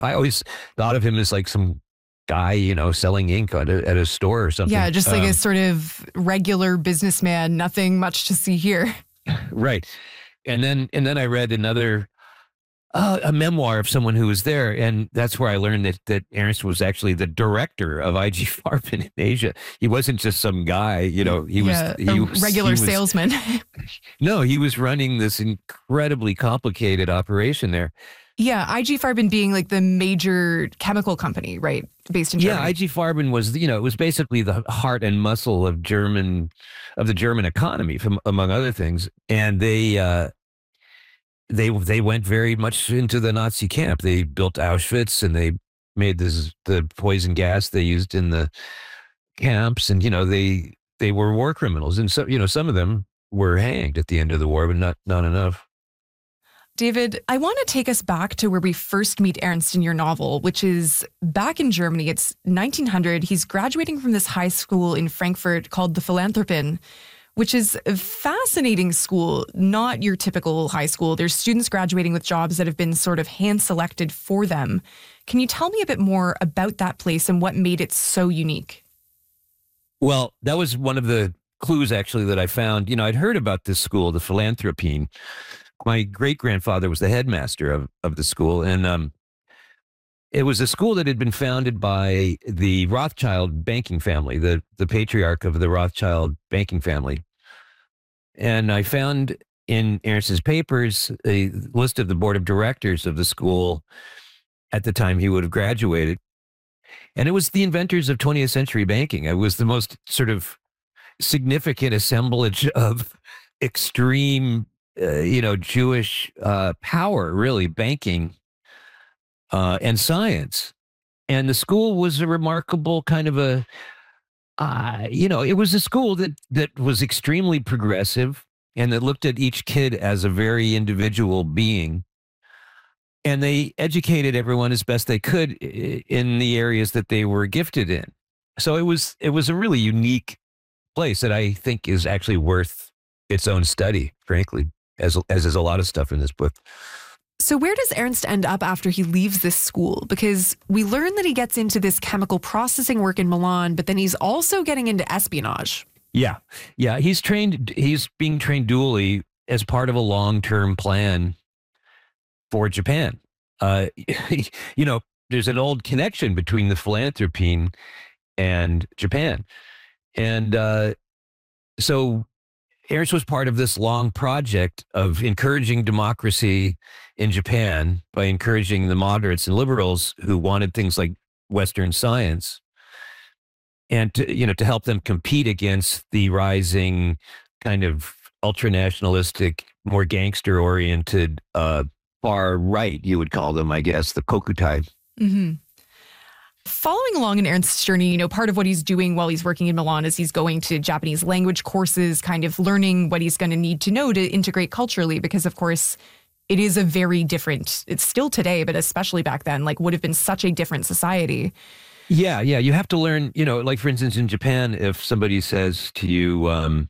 I always thought of him as like some guy, selling ink at a store or something. Yeah, just like a sort of regular businessman, nothing much to see here. Right. And then I read another a memoir of someone who was there, and that's where I learned that Ernst was actually the director of IG Farben in Asia. He wasn't just some guy, he was regular salesman. No, he was running this incredibly complicated operation there. Yeah, IG Farben being like the major chemical company, right, based in Germany. Yeah, IG Farben was, it was basically the heart and muscle of the German economy, among other things, and they went very much into the Nazi camp. They built Auschwitz, and they made the poison gas they used in the camps, and they were war criminals, and so some of them were hanged at the end of the war, but not enough. David, I want to take us back to where we first meet Ernst in your novel, which is back in Germany. It's 1900. He's graduating from this high school in Frankfurt called the Philanthropien, which is a fascinating school, not your typical high school. There's students graduating with jobs that have been sort of hand-selected for them. Can you tell me a bit more about that place and what made it so unique? Well, that was one of the clues, actually, that I found. I'd heard about this school, the Philanthropien. My great-grandfather was the headmaster of the school, and it was a school that had been founded by the Rothschild banking family, the patriarch of the Rothschild banking family. And I found in Ernst's papers a list of the board of directors of the school at the time he would have graduated. And it was the inventors of 20th century banking. It was the most sort of significant assemblage of extreme Jewish power, really, banking and science. And the school was a remarkable kind of it was a school that was extremely progressive and that looked at each kid as a very individual being. And they educated everyone as best they could in the areas that they were gifted in. So it was a really unique place that I think is actually worth its own study, frankly, as is a lot of stuff in this book. So where does Ernst end up after he leaves this school? Because we learn that he gets into this chemical processing work in Milan, but then he's also getting into espionage. Yeah. He's being trained dually as part of a long-term plan for Japan. There's an old connection between the Philanthropien and Japan. And so Ernst was part of this long project of encouraging democracy in Japan by encouraging the moderates and liberals who wanted things like Western science, and to help them compete against the rising kind of ultra-nationalistic, more gangster-oriented far right, you would call them, I guess, the Kokutai. Mm-hmm. Following along in Ernst's journey, part of what he's doing while he's working in Milan is he's going to Japanese language courses, kind of learning what he's going to need to know to integrate culturally, because, of course, it is a very different, it's still today, but especially back then, would have been such a different society. Yeah. You have to learn, like, for instance, in Japan, if somebody says to you,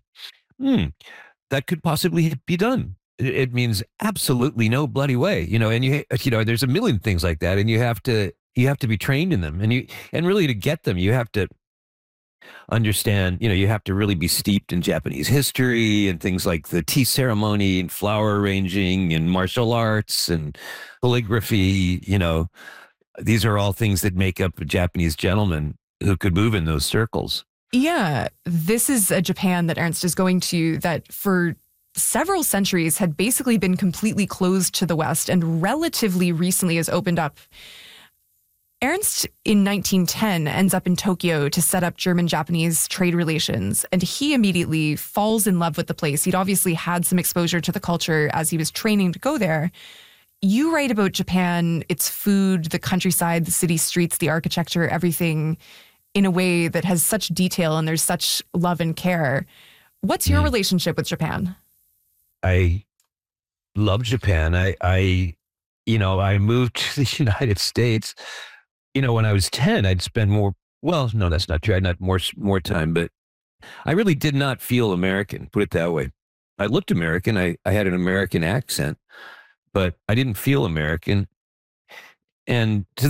that could possibly be done, it means absolutely no bloody way, and there's a million things like that, and you have to be trained in them, and really to get them, you have to understand, you have to really be steeped in Japanese history and things like the tea ceremony and flower arranging and martial arts and calligraphy. These are all things that make up a Japanese gentleman who could move in those circles. Yeah, this is a Japan that Ernst is going to that for several centuries had basically been completely closed to the West and relatively recently has opened up. Ernst, in 1910, ends up in Tokyo to set up German-Japanese trade relations, and he immediately falls in love with the place. He'd obviously had some exposure to the culture as he was training to go there. You write about Japan, its food, the countryside, the city streets, the architecture, everything in a way that has such detail and there's such love and care. What's your relationship with Japan? I love Japan. I moved to the United States. When I was 10, I'd spend more. Well, no, that's not true. I'd not more time, but I really did not feel American. Put it that way. I looked American. I had an American accent, but I didn't feel American. And to